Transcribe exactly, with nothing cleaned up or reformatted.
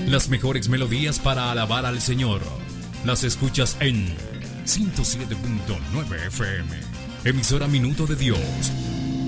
Las mejores melodías para alabar al Señor las escuchas en ciento siete punto nueve F M, emisora Minuto de Dios,